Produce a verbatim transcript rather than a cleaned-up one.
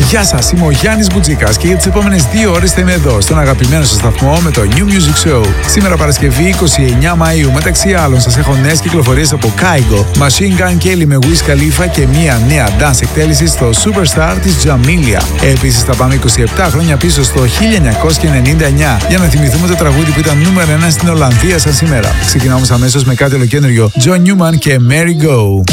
Γεια σας, είμαι ο Γιάννης Μπουτζίκας και για τις επόμενες δύο ώρες θα είμαι εδώ στον αγαπημένο σας σταθμό με το New Music Show. Σήμερα Παρασκευή είκοσι εννέα Μαΐου, μεταξύ άλλων σας έχω νέες κυκλοφορίες από Kygo, Machine Gun Kelly με Wiz Khalifa και μια νέα dance εκτέλεση στο Superstar της Jamelia. Επίσης θα πάμε είκοσι επτά χρόνια πίσω στο χίλια εννιακόσια ενενήντα εννέα για να θυμηθούμε το τραγούδι που ήταν νούμερο ένα στην Ολλανδία σαν σήμερα. Ξεκινάμε αμέσως με κάτι ολοκένουργιο, John Newman και Merry Go.